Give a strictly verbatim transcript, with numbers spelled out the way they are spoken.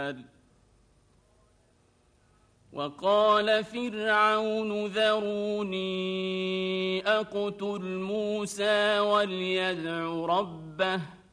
الجبال وقال فرعون ذروني أقتل موسى وليدع ربه